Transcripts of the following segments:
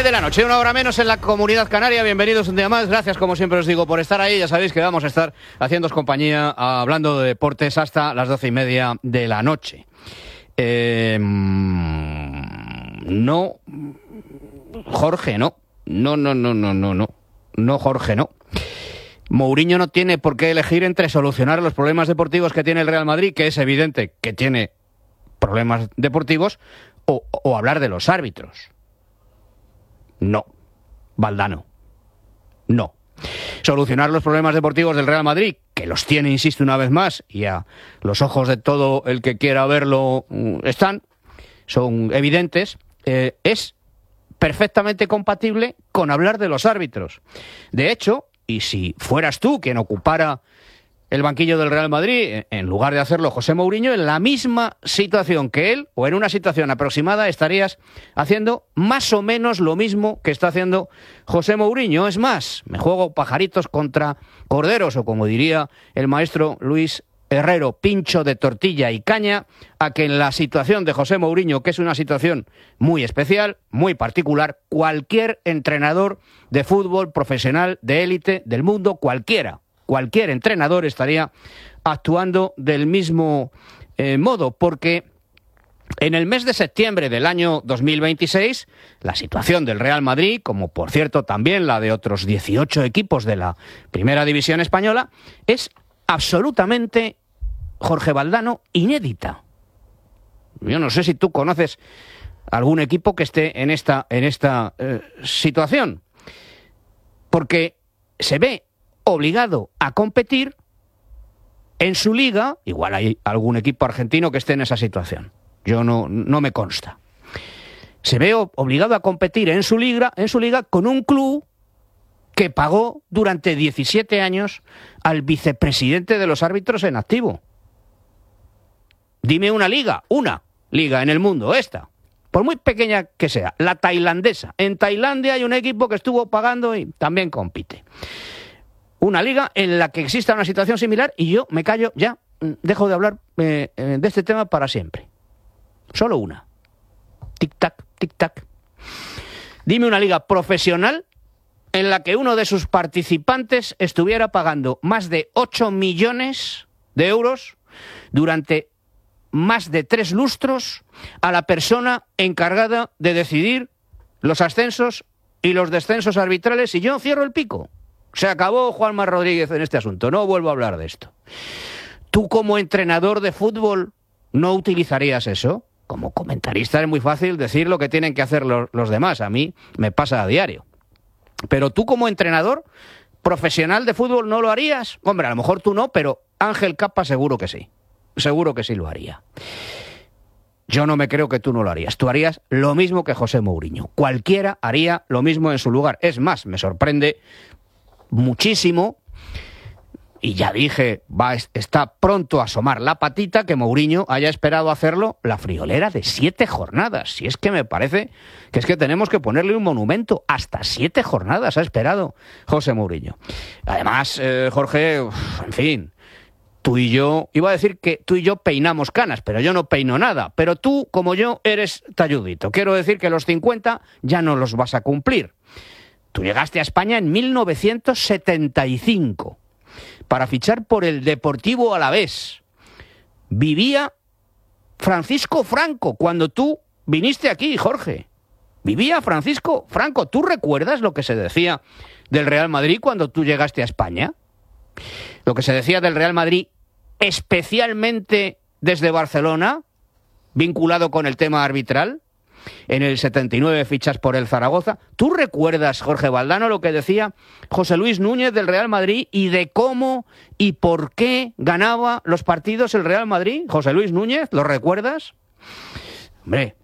de la noche, 1 hora menos en la Comunidad Canaria. Bienvenidos un día más. Gracias, como siempre os digo, por estar ahí. Ya sabéis que vamos a estar haciéndoos compañía, hablando de deportes hasta las 12:30 de la noche. No, Jorge, no. No, Jorge, no. Mourinho no tiene por qué elegir entre solucionar los problemas deportivos que tiene el Real Madrid, que es evidente que tiene problemas deportivos, o hablar de los árbitros. No, Valdano, no. Solucionar los problemas deportivos del Real Madrid, que los tiene, insisto una vez más, y a los ojos de todo el que quiera verlo son evidentes, es perfectamente compatible con hablar de los árbitros. De hecho, y si fueras tú quien ocupara el banquillo del Real Madrid, en lugar de hacerlo José Mourinho, en la misma situación que él, o en una situación aproximada, estarías haciendo más o menos lo mismo que está haciendo José Mourinho. Es más, me juego pajaritos contra corderos, o como diría el maestro Luis Herrero, pincho de tortilla y caña, a que en la situación de José Mourinho, que es una situación muy especial, muy particular, cualquier entrenador de fútbol profesional de élite del mundo, cualquier entrenador estaría actuando del mismo modo, porque en el mes de septiembre del año 2026, la situación del Real Madrid, como por cierto también la de otros 18 equipos de la Primera División Española, es absolutamente, Jorge Valdano, inédita. Yo no sé si tú conoces algún equipo que esté en esta situación, porque se ve obligado a competir en su liga. Igual hay algún equipo argentino que esté en esa situación, yo no me consta. Se ve obligado a competir en su liga con un club que pagó durante 17 años al vicepresidente de los árbitros en activo. Dime una liga en el mundo, esta, por muy pequeña que sea, la tailandesa. En Tailandia hay un equipo que estuvo pagando y también compite. Una liga en la que exista una situación similar, y yo me callo ya, dejo de hablar de este tema para siempre. Solo una. Tic-tac, tic-tac. Dime una liga profesional en la que uno de sus participantes estuviera pagando más de 8 millones de euros durante más de 3 lustros a la persona encargada de decidir los ascensos y los descensos arbitrales, y yo cierro el pico. Se acabó Juanma Rodríguez en este asunto, no vuelvo a hablar de esto. ¿Tú como entrenador de fútbol no utilizarías eso? Como comentarista es muy fácil decir lo que tienen que hacer los demás, a mí me pasa a diario. Pero tú como entrenador profesional de fútbol no lo harías. Hombre, a lo mejor tú no, pero Ángel Capa seguro que sí lo haría. Yo no me creo que tú no lo harías. Tú harías lo mismo que José Mourinho. Cualquiera haría lo mismo en su lugar. Es más, me sorprende muchísimo, y ya dije, está pronto a asomar la patita, que Mourinho haya esperado hacerlo la friolera de 7 jornadas. Si es que me parece que es que tenemos que ponerle un monumento. Hasta 7 jornadas ha esperado José Mourinho. Además, Jorge, en fin, tú y yo, iba a decir que tú y yo peinamos canas, pero yo no peino nada. Pero tú, como yo, eres talludito. Quiero decir que los 50 ya no los vas a cumplir. Tú llegaste a España en 1975 para fichar por el Deportivo Alavés. Vivía Francisco Franco cuando tú viniste aquí, Jorge. Vivía Francisco Franco. ¿Tú recuerdas lo que se decía del Real Madrid cuando tú llegaste a España? Lo que se decía del Real Madrid, especialmente desde Barcelona, vinculado con el tema arbitral. En el 79 fichas por el Zaragoza. ¿Tú recuerdas, Jorge Valdano, lo que decía José Luis Núñez del Real Madrid y de cómo y por qué ganaba los partidos el Real Madrid? José Luis Núñez, ¿lo recuerdas? Hombre,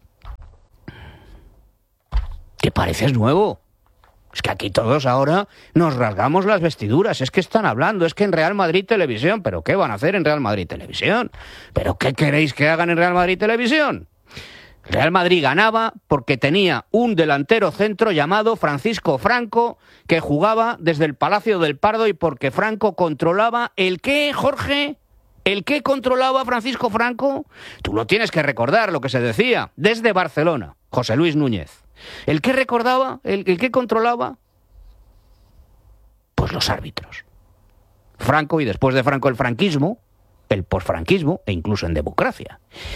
que pareces nuevo. Es que aquí todos ahora nos rasgamos las vestiduras. Es que están hablando, es que en Real Madrid Televisión. ¿Pero qué van a hacer en Real Madrid Televisión? ¿Pero qué queréis que hagan en Real Madrid Televisión? Real Madrid ganaba porque tenía un delantero centro llamado Francisco Franco, que jugaba desde el Palacio del Pardo, y porque Franco controlaba ¿el qué, Jorge? ¿El qué controlaba Francisco Franco? Tú lo tienes que recordar, lo que se decía desde Barcelona, José Luis Núñez. ¿El que recordaba? ¿El que controlaba? Pues los árbitros. Franco y después de Franco el franquismo, el posfranquismo e incluso en democracia.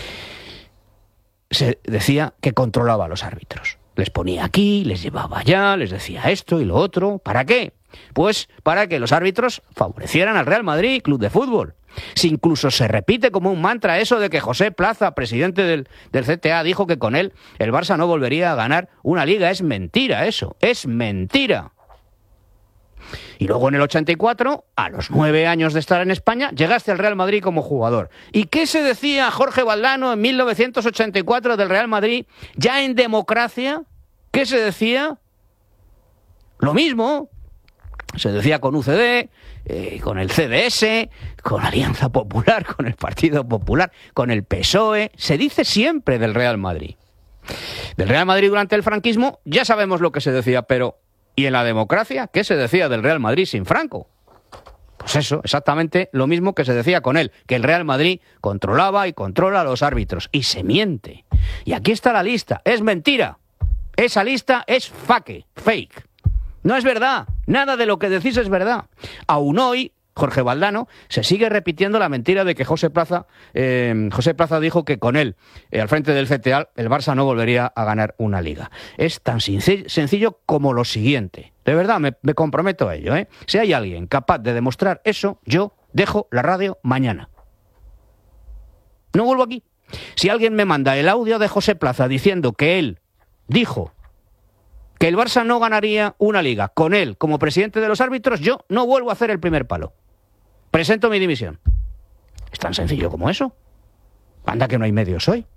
Se decía que controlaba a los árbitros. Les ponía aquí, les llevaba allá, les decía esto y lo otro. ¿Para qué? Pues para que los árbitros favorecieran al Real Madrid, club de fútbol. Si incluso se repite como un mantra eso de que José Plaza, presidente del CTA, dijo que con él el Barça no volvería a ganar una liga. Es mentira eso, es mentira. Y luego en el 84, a los 9 años de estar en España, llegaste al Real Madrid como jugador. ¿Y qué se decía Jorge Valdano en 1984 del Real Madrid, ya en democracia? ¿Qué se decía? Lo mismo. Se decía con UCD, con el CDS, con Alianza Popular, con el Partido Popular, con el PSOE. Se dice siempre del Real Madrid. Del Real Madrid durante el franquismo ya sabemos lo que se decía, pero ¿y en la democracia qué se decía del Real Madrid sin Franco? Pues eso, exactamente lo mismo que se decía con él, que el Real Madrid controlaba y controla a los árbitros. Y se miente. Y aquí está la lista. Es mentira. Esa lista es fake. No es verdad. Nada de lo que decís es verdad. Aún hoy, Jorge Valdano se sigue repitiendo la mentira de que José Plaza dijo que con él, al frente del CTA, el Barça no volvería a ganar una liga. Es tan sencillo como lo siguiente. De verdad, me comprometo a ello, ¿eh? Si hay alguien capaz de demostrar eso, yo dejo la radio mañana. No vuelvo aquí. Si alguien me manda el audio de José Plaza diciendo que él dijo que el Barça no ganaría una liga con él como presidente de los árbitros, yo no vuelvo a hacer el primer palo. Presento mi dimisión. Es tan sencillo como eso. Anda que no hay medios hoy.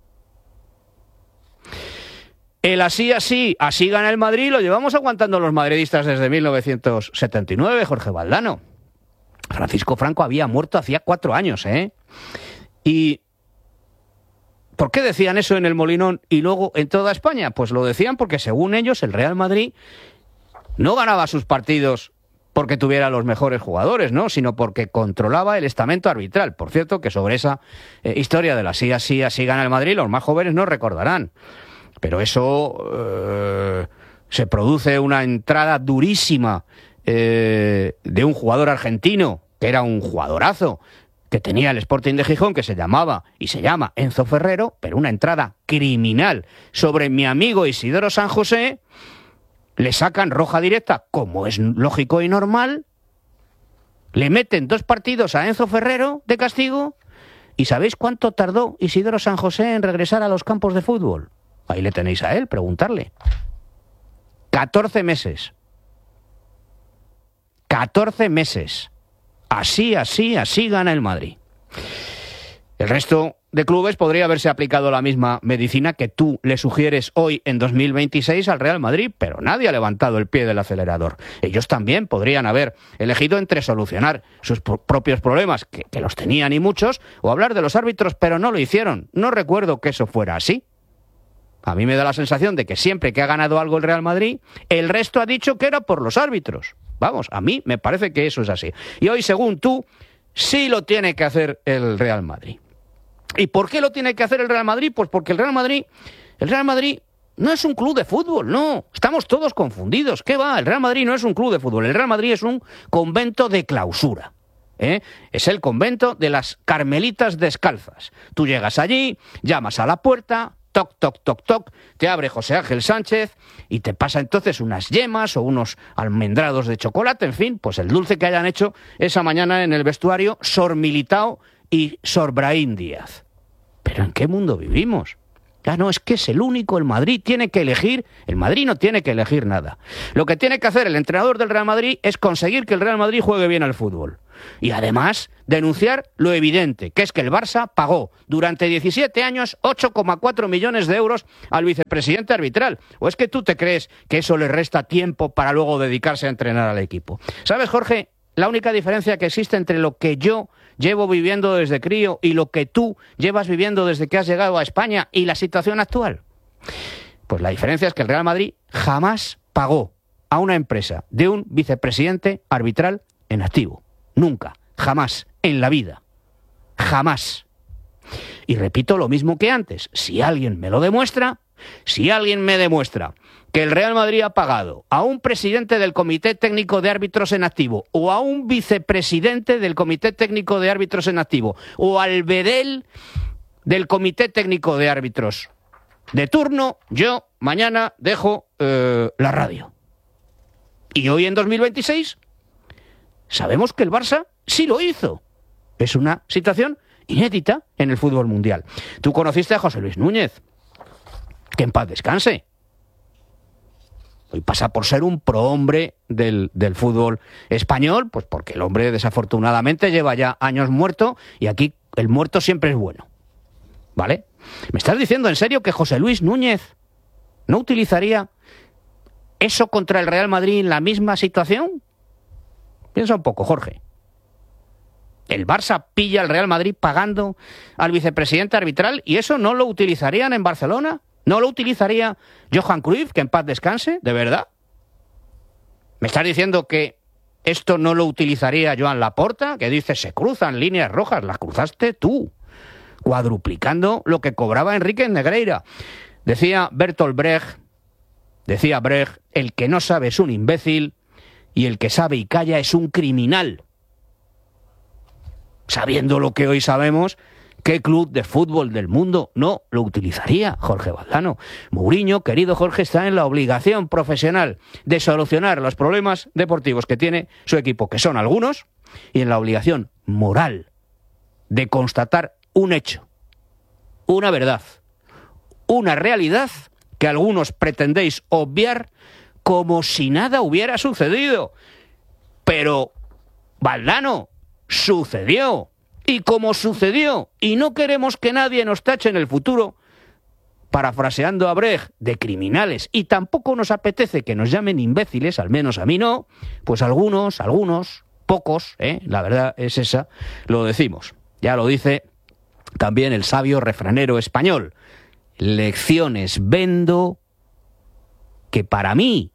El así gana el Madrid, lo llevamos aguantando los madridistas desde 1979, Jorge Valdano. Francisco Franco había muerto hacía 4 años, ¿eh? Y ¿por qué decían eso en el Molinón y luego en toda España? Pues lo decían porque, según ellos, el Real Madrid no ganaba sus partidos porque tuviera los mejores jugadores, ¿no? Sino porque controlaba el estamento arbitral. Por cierto, que sobre esa historia del así gana el Madrid, los más jóvenes no recordarán. Pero eso se produce una entrada durísima de un jugador argentino, que era un jugadorazo, que tenía el Sporting de Gijón, que se llamaba y se llama Enzo Ferrero, pero una entrada criminal sobre mi amigo Isidoro San José. Le sacan roja directa, como es lógico y normal. Le meten 2 partidos a Enzo Ferrero de castigo. ¿Y sabéis cuánto tardó Isidoro San José en regresar a los campos de fútbol? Ahí le tenéis a él, preguntarle. 14 meses. 14 meses. Así gana el Madrid. El resto de clubes podría haberse aplicado la misma medicina que tú le sugieres hoy en 2026 al Real Madrid, pero nadie ha levantado el pie del acelerador. Ellos también podrían haber elegido entre solucionar sus propios problemas, que los tenían y muchos, o hablar de los árbitros, pero no lo hicieron. No recuerdo que eso fuera así. A mí me da la sensación de que siempre que ha ganado algo el Real Madrid, el resto ha dicho que era por los árbitros. Vamos, a mí me parece que eso es así. Y hoy, según tú, sí lo tiene que hacer el Real Madrid. ¿Y por qué lo tiene que hacer el Real Madrid? Pues porque el Real Madrid no es un club de fútbol, no. Estamos todos confundidos. ¿Qué va? El Real Madrid no es un club de fútbol. El Real Madrid es un convento de clausura. Es el convento de las Carmelitas Descalzas. Tú llegas allí, llamas a la puerta, toc, toc, toc, toc, te abre José Ángel Sánchez y te pasa entonces unas yemas o unos almendrados de chocolate, en fin, pues el dulce que hayan hecho esa mañana en el vestuario Sor Militao y Sor Brahim Díaz. ¿Pero en qué mundo vivimos? No, es que es el único, el Madrid tiene que elegir, el Madrid no tiene que elegir nada. Lo que tiene que hacer el entrenador del Real Madrid es conseguir que el Real Madrid juegue bien al fútbol. Y además denunciar lo evidente, que es que el Barça pagó durante 17 años 8,4 millones de euros al vicepresidente arbitral. ¿O es que tú te crees que eso le resta tiempo para luego dedicarse a entrenar al equipo? ¿Sabes, Jorge? La única diferencia que existe entre lo que yo llevo viviendo desde crío y lo que tú llevas viviendo desde que has llegado a España y la situación actual. Pues la diferencia es que el Real Madrid jamás pagó a una empresa de un vicepresidente arbitral en activo. Nunca, jamás, en la vida. Jamás. Y repito lo mismo que antes. Si alguien me lo demuestra, Si alguien me demuestra que el Real Madrid ha pagado a un presidente del Comité Técnico de Árbitros en activo o a un vicepresidente del Comité Técnico de Árbitros en activo o al bedel del Comité Técnico de Árbitros de turno, yo mañana dejo la radio. Y hoy en 2026 sabemos que el Barça sí lo hizo. Es una situación inédita en el fútbol mundial. Tú conociste a José Luis Núñez, que en paz descanse. Hoy pasa por ser un prohombre del fútbol español, pues porque el hombre desafortunadamente lleva ya años muerto y aquí el muerto siempre es bueno. ¿Vale? ¿Me estás diciendo en serio que José Luis Núñez no utilizaría eso contra el Real Madrid en la misma situación? Piensa un poco, Jorge. El Barça pilla al Real Madrid pagando al vicepresidente arbitral y eso no lo utilizarían en Barcelona. ¿No lo utilizaría Johan Cruyff, que en paz descanse? ¿De verdad? ¿Me estás diciendo que esto no lo utilizaría Joan Laporta? Que dice, se cruzan líneas rojas, las cruzaste tú, cuadruplicando lo que cobraba Enrique Negreira. Decía Bertolt Brecht, el que no sabe es un imbécil y el que sabe y calla es un criminal. Sabiendo lo que hoy sabemos, ¿qué club de fútbol del mundo no lo utilizaría, Jorge Valdano? Mourinho, querido Jorge, está en la obligación profesional de solucionar los problemas deportivos que tiene su equipo, que son algunos, y en la obligación moral de constatar un hecho, una verdad, una realidad que algunos pretendéis obviar como si nada hubiera sucedido. Pero, Valdano, sucedió. Y como sucedió, y no queremos que nadie nos tache en el futuro, parafraseando a Brecht, de criminales, y tampoco nos apetece que nos llamen imbéciles, al menos a mí no, pues algunos, pocos, la verdad es esa, lo decimos. Ya lo dice también el sabio refranero español. Lecciones vendo que para mí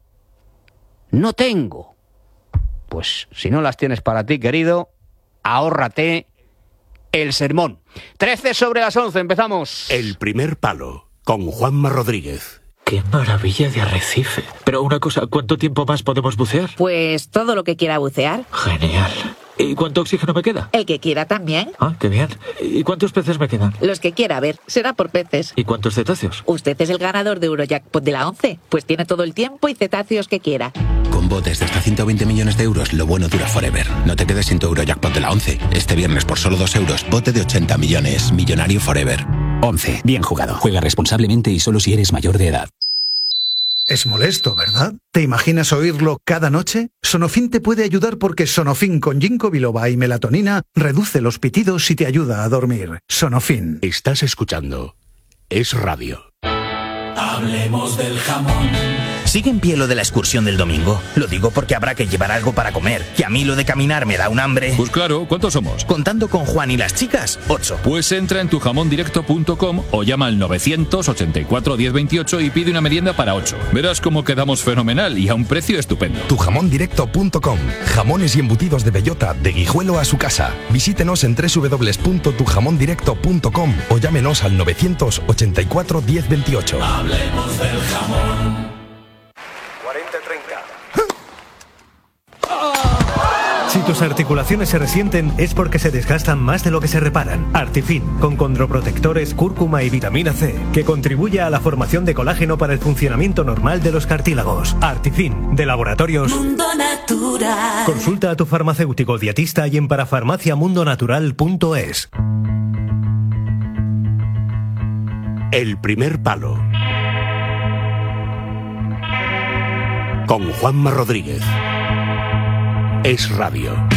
no tengo. Pues si no las tienes para ti, querido, ahórrate el sermón. 11:13, empezamos. El primer palo, con Juanma Rodríguez. ¡Qué maravilla de arrecife! Pero una cosa, ¿cuánto tiempo más podemos bucear? Pues todo lo que quiera bucear. Genial. ¿Y cuánto oxígeno me queda? El que quiera también. Ah, qué bien. ¿Y cuántos peces me quedan? Los que quiera, a ver, será por peces. ¿Y cuántos cetáceos? Usted es el ganador de Eurojackpot de la 11, pues tiene todo el tiempo y cetáceos que quiera. Con botes de hasta 120 millones de euros, lo bueno dura forever. No te quedes sin tu Eurojackpot de la 11. Este viernes por solo 2 euros, bote de 80 millones. Millonario forever. 11. Bien jugado. Juega responsablemente y solo si eres mayor de edad. Es molesto, ¿verdad? ¿Te imaginas oírlo cada noche? Sonofin te puede ayudar porque Sonofin con ginkgo biloba y melatonina reduce los pitidos y te ayuda a dormir. Sonofin. Estás escuchando Es Radio. Hablemos del jamón. ¿Sigue en pie lo de la excursión del domingo? Lo digo porque habrá que llevar algo para comer. Que a mí lo de caminar me da un hambre. Pues claro, ¿cuántos somos? Contando con Juan y las chicas, 8. Pues entra en tujamondirecto.com o llama al 984 1028 y pide una merienda para 8. Verás cómo quedamos fenomenal y a un precio estupendo. Tujamondirecto.com. Jamones y embutidos de bellota, de Guijuelo a su casa. Visítenos en www.tujamondirecto.com o llámenos al 984 1028. Hablemos del jamón. 40-30. Si tus articulaciones se resienten es porque se desgastan más de lo que se reparan. Artifin, con condroprotectores, cúrcuma y vitamina C, que contribuye a la formación de colágeno para el funcionamiento normal de los cartílagos. Artifin, de Laboratorios Mundo Natural. Consulta a tu farmacéutico dietista y en parafarmaciamundonatural.es. El primer palo, con Juanma Rodríguez. Es Radio.